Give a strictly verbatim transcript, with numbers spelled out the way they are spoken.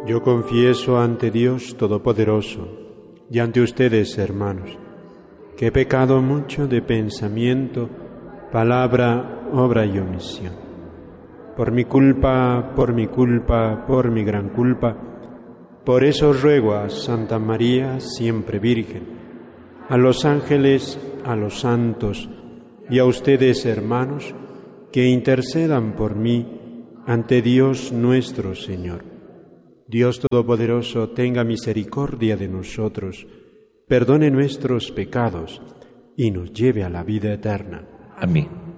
Yo confieso ante Dios Todopoderoso y ante ustedes, hermanos, que he pecado mucho de pensamiento, palabra, obra y omisión. Por mi culpa, por mi culpa, por mi gran culpa. Por eso ruego a Santa María, siempre Virgen, a los ángeles, a los santos y a ustedes, hermanos, que intercedan por mí ante Dios nuestro Señor. Dios Todopoderoso tenga misericordia de nosotros, perdone nuestros pecados y nos lleve a la vida eterna. Amén.